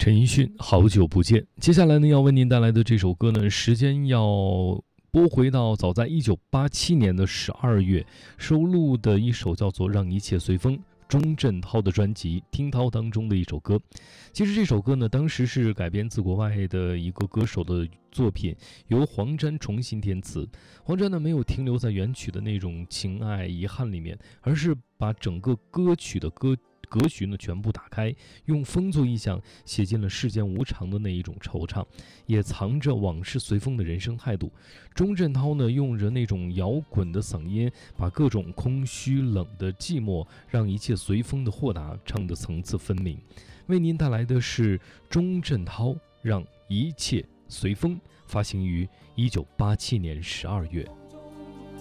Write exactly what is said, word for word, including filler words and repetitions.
陈奕迅，好久不见。接下来呢，要为您带来的这首歌呢，时间要拨回到早在一九八七年的十二月，收录的一首叫做《让一切随风》。钟镇涛的专辑《听涛》当中的一首歌。其实这首歌呢，当时是改编自国外的一个歌手的作品，由黄沾重新填词。黄沾呢，没有停留在原曲的那种情爱遗憾里面，而是把整个歌曲的歌格局呢全部打开，用风作意象写进了世间无常的那一种惆怅，也藏着往事随风的人生态度。钟镇涛呢用着那种摇滚的嗓音，把各种空虚冷的寂寞，让一切随风的豁达唱得层次分明。为您带来的是钟镇涛《让一切随风》，发行于一九八七年十二月。